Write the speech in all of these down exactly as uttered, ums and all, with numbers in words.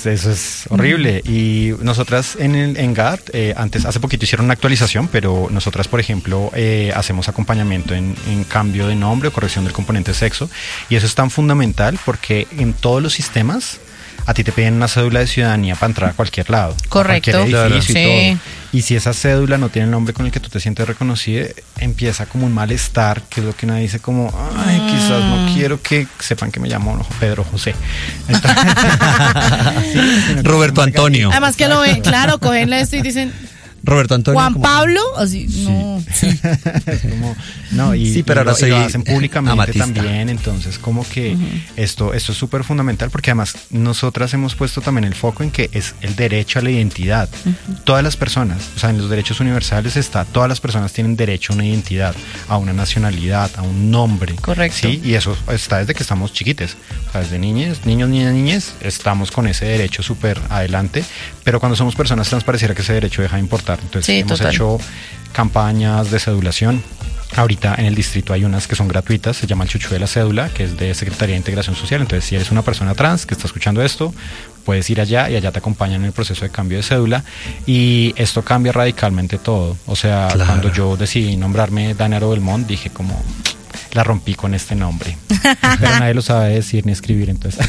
es, eso es horrible. Mm. Y nosotras en, el, en G A T, eh, antes, hace poquito hicieron una actualización, pero nosotras, por ejemplo, eh, hacemos acompañamiento en, en cambio de nombre o corrección del componente sexo. Y eso es tan fundamental porque en todos los sistemas a ti te piden una cédula de ciudadanía para entrar a cualquier lado. Correcto. A cualquier edificio Claro. y Sí. todo. Y si esa cédula no tiene el nombre con el que tú te sientes reconocido, empieza como un malestar, que es lo que uno dice como, ay, mm. quizás no quiero que sepan que me llamo Pedro José. Entonces, sí, Roberto Antonio. Además que lo ven, claro, cogen esto y dicen... Roberto Antonio. Juan como... Pablo, así, sí. no. Sí. Es como, no, y, sí, pero y ahora lo, soy y lo hacen públicamente amatista. También, entonces como que uh-huh. esto, esto es súper fundamental porque además nosotras hemos puesto también el foco en que es el derecho a la identidad. Uh-huh. Todas las personas, o sea, en los derechos universales está, todas las personas tienen derecho a una identidad, a una nacionalidad, a un nombre. Correcto. Sí, y eso está desde que estamos chiquites, o sea, desde niños, niños, niñas, niñas, estamos con ese derecho súper adelante, pero cuando somos personas trans pareciera que ese derecho deja de importar. Entonces sí, hemos total. hecho campañas de cedulación. Ahorita en el distrito hay unas que son gratuitas, se llama el Chuchu de la Cédula, que es de Secretaría de Integración Social. Entonces, si eres una persona trans que está escuchando esto, puedes ir allá y allá te acompañan en el proceso de cambio de cédula. Y esto cambia radicalmente todo. O sea, claro. Cuando yo decidí nombrarme Daniel Belmont, dije como... la rompí con este nombre, pero nadie lo sabe decir ni escribir, entonces.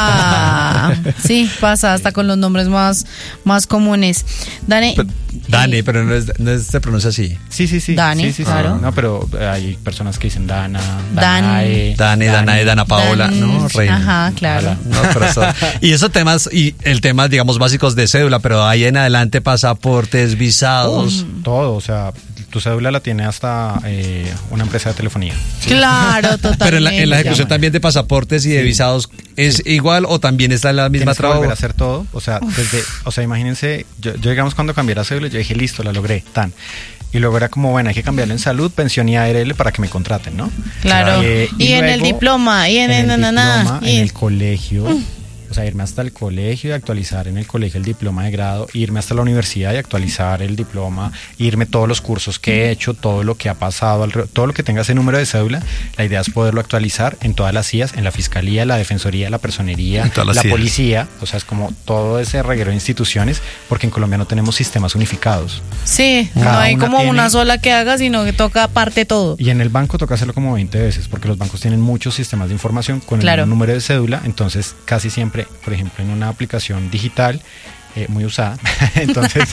Ah, sí, pasa hasta con los nombres más, más comunes. Dane, pero, Dane, pero no, es, no es, se pronuncia así. Sí, sí, sí. Dane, sí, sí, claro. Sí. No, pero hay personas que dicen Dana, Danae, Dane, Danae, Dana Paola, Dan, no, Reina. Ajá, claro. No, pero eso, y esos temas, y el tema, digamos, básicos de cédula, pero ahí en adelante pasaportes, visados. Oh, todo, o sea, tu cédula la tiene hasta eh, una empresa de telefonía. Claro, totalmente. Pero en la, en la ejecución también de pasaportes y de sí. visados, ¿es igual o también está la misma trabajo? Volver trabajo? a hacer todo, o sea, desde, o sea, imagínense, yo, yo digamos cuando cambié la cédula, yo dije, listo, la logré, tan. Y luego era como, bueno, hay que cambiarlo en salud, pensión y A R L para que me contraten, ¿no? Claro, eh, y, y en el diploma, y en, en el, na, na, diploma, y... en el colegio... Uh. O sea, irme hasta el colegio y actualizar en el colegio el diploma de grado, irme hasta la universidad y actualizar el diploma, irme todos los cursos que he hecho, todo lo que ha pasado, todo lo que tenga ese número de cédula, la idea es poderlo actualizar en todas las C I As, en la Fiscalía, la Defensoría, la Personería, la Policía, o sea, es como todo ese reguero de instituciones, porque en Colombia no tenemos sistemas unificados. Sí, Cada no hay una como tiene, una sola que haga, sino que toca aparte todo. Y en el banco toca hacerlo como veinte veces, porque los bancos tienen muchos sistemas de información con claro. el número de cédula, entonces casi siempre, por ejemplo, en una aplicación digital eh, muy usada, entonces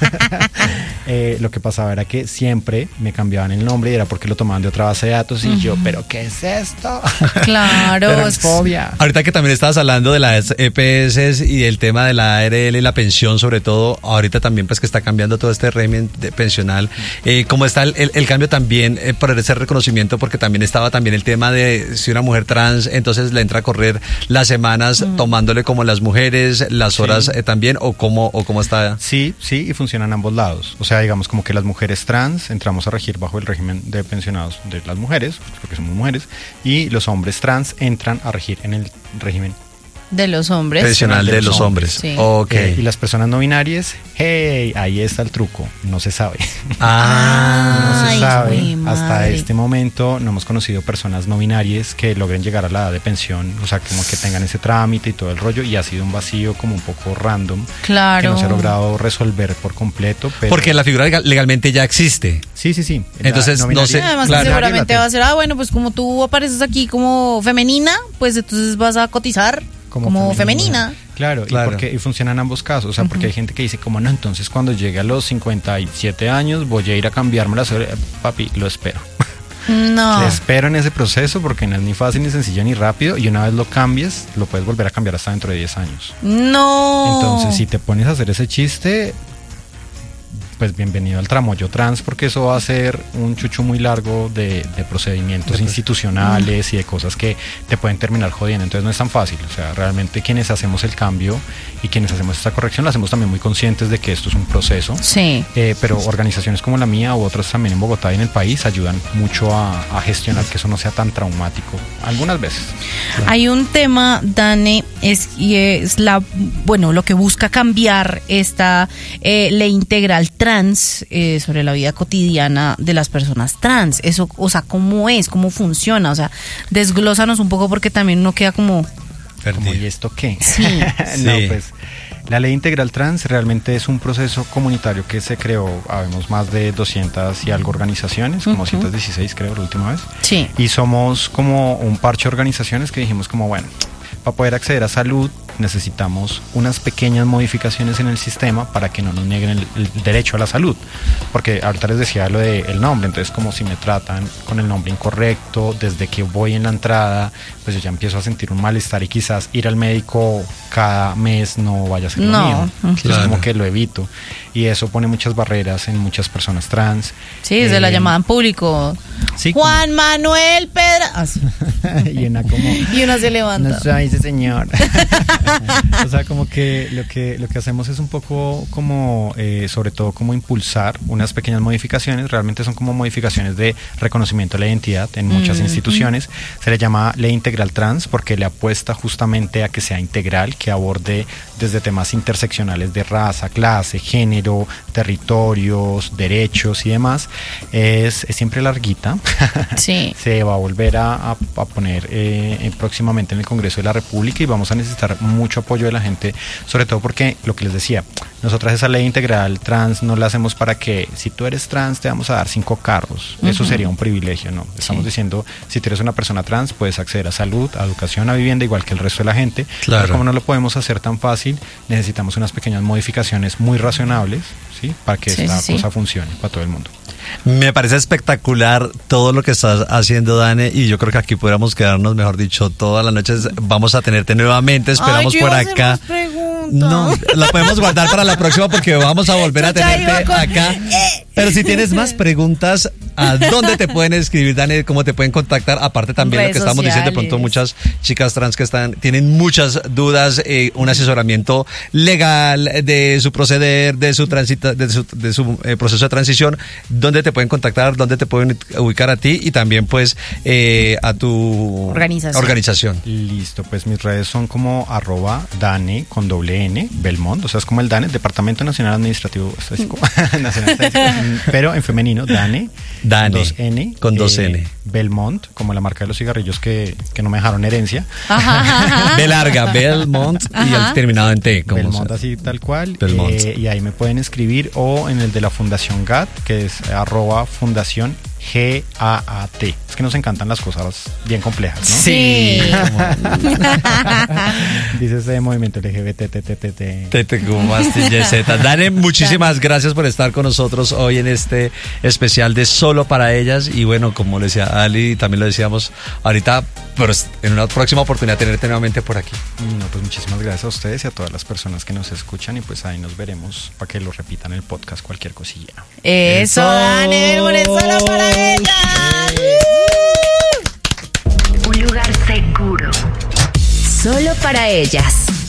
eh, lo que pasaba era que siempre me cambiaban el nombre y era porque lo tomaban de otra base de datos y uh-huh. yo, ¿pero qué es esto? Claro. Transfobia. Ahorita que también estabas hablando de las E P S y del tema de la A R L y la pensión sobre todo, ahorita también pues que está cambiando todo este régimen de pensional, eh, ¿cómo está el, el, el cambio también eh, por ese reconocimiento? Porque también estaba también el tema de si una mujer trans, entonces le entra a correr las semanas uh-huh. tomándole como las mujeres, las horas sí. eh, también, o cómo o cómo está. Sí, sí, y funcionan ambos lados. O sea, digamos como que las mujeres trans entramos a regir bajo el régimen de pensionados de las mujeres, porque somos mujeres, y los hombres trans entran a regir en el régimen de los hombres. Pensional de, de los hombres. hombres. Sí. Ok. Eh, y las personas no binarias, hey, ahí está el truco, no se sabe. Ah, no se ay, sabe. Hasta este momento no hemos conocido personas no binarias que logren llegar a la edad de pensión, o sea, como que tengan ese trámite y todo el rollo, y ha sido un vacío como un poco random. Claro. Que no se ha logrado resolver por completo. Pero... Porque la figura legal, legalmente ya existe. Sí, sí, sí. Entonces, no, no sé. Además, claro. que seguramente va a ser, ah, bueno, pues como tú apareces aquí como femenina, pues entonces vas a cotizar. Como, como femenina. femenina. Claro, claro. Y, porque, y funciona en ambos casos. O sea, uh-huh. porque hay gente que dice, como no, entonces cuando llegue a los cincuenta y siete años voy a ir a cambiarme la cédula. Papi, lo espero. No. Te espero en ese proceso porque no es ni fácil, ni sencillo, ni rápido. Y una vez lo cambies, lo puedes volver a cambiar hasta dentro de diez años. No. Entonces, si te pones a hacer ese chiste, pues bienvenido al tramoyo trans, porque eso va a ser un chuchu muy largo de, de procedimientos de institucionales y de cosas que te pueden terminar jodiendo. Entonces no es tan fácil. O sea, realmente quienes hacemos el cambio y quienes hacemos esta corrección, lo hacemos también muy conscientes de que esto es un proceso. Sí. Eh, pero organizaciones como la mía u otras también en Bogotá y en el país ayudan mucho a, a gestionar que eso no sea tan traumático algunas veces. Claro. Hay un tema, Dane, es, y es la, bueno, lo que busca cambiar esta eh, ley integral trans. Trans, eh, sobre la vida cotidiana de las personas trans. Eso, o sea, ¿cómo es? ¿Cómo funciona? O sea, desglósanos un poco porque también uno queda como... ¿Cómo, ¿y esto qué? Sí. No, sí. pues La ley integral trans realmente es un proceso comunitario que se creó, habemos más de doscientas y algo organizaciones, como uh-huh. ciento dieciséis creo la última vez. Sí. Y somos como un parche de organizaciones que dijimos como, bueno, para poder acceder a salud necesitamos unas pequeñas modificaciones en el sistema para que no nos nieguen el, el derecho a la salud, porque ahorita les decía lo del nombre, entonces como si me tratan con el nombre incorrecto desde que voy en la entrada, pues yo ya empiezo a sentir un malestar y quizás ir al médico cada mes no vaya a ser lo no. mío, entonces Claro. como que lo evito y eso pone muchas barreras en muchas personas trans. Sí, desde eh, la llamada en público. Sí, Juan Manuel Pedra. Ah, sí. y una como Y una se levanta. no soy ese señor. O sea, como que lo que lo que hacemos es un poco como, eh, sobre todo como impulsar unas pequeñas modificaciones, realmente son como modificaciones de reconocimiento de la identidad en muchas Mm, instituciones. Se le llama ley integral trans porque le apuesta justamente a que sea integral, que aborde desde temas interseccionales de raza, clase, género, territorios, derechos y demás. Es, es siempre larguita. Sí. Se va a volver a, a, a poner eh, próximamente en el Congreso de la República y vamos a necesitar mucho apoyo de la gente, sobre todo porque lo que les decía, nosotras esa ley integral trans no la hacemos para que si tú eres trans te vamos a dar cinco carros, uh-huh. eso sería un privilegio, ¿no? Estamos sí. diciendo, si tú eres una persona trans puedes acceder a salud, a educación, a vivienda igual que el resto de la gente, claro. pero como no lo podemos hacer tan fácil, necesitamos unas pequeñas modificaciones muy razonables, ¿sí? Para que sí, esta sí, cosa sí. funcione para todo el mundo. Me parece espectacular todo lo que estás haciendo, Dane, y yo creo que aquí podríamos quedarnos, mejor dicho, todas las noches. Vamos a tenerte nuevamente, esperamos Ay, por yo iba a acá. hacer más preguntas. No, la podemos guardar para la próxima porque vamos a volver a Yo ya iba tenerte con- acá. Eh. Pero si tienes más preguntas, ¿a dónde te pueden escribir, Dane? ¿Cómo te pueden contactar? Aparte también lo Redes que estamos diciendo, de pronto sociales. muchas chicas trans que están tienen muchas dudas, eh, un asesoramiento legal de su proceder, de su transita, de su, de su eh, proceso de transición. ¿Dónde te pueden contactar? ¿Dónde te pueden ubicar a ti? Y también pues eh, a tu Organización. organización. Listo, pues mis redes son como arroba Dane con doble N, Belmont, o sea, es como el Dane, Departamento Nacional Administrativo Estadístico, Nacional Estadístico, pero en femenino, Dane, Dane, con dos N, con dos eh, N. Belmont, como la marca de los cigarrillos que, que no me dejaron herencia, Ajá, ajá, ajá. B larga, Belmont y Ajá. el terminado en T. Como Belmont sea. así tal cual, Belmont. eh, y ahí me pueden escribir o en el de la Fundación G A T, que es arroba Fundación G A A T. Es que nos encantan las cosas bien complejas, ¿no? Sí. Dice ese movimiento L G B T T T T T. Te tengo más T Z. Dane, muchísimas gracias por estar con nosotros hoy en este especial de Solo para Ellas. Y bueno, como le decía Ali, también lo decíamos ahorita, pero en una próxima oportunidad tenerte nuevamente por aquí. No, pues muchísimas gracias a ustedes y a todas las personas que nos escuchan y pues ahí nos veremos para que lo repitan en el podcast cualquier cosilla. Eso, Dane, Belmont, solo para ella. Un lugar seguro. Solo para ellas.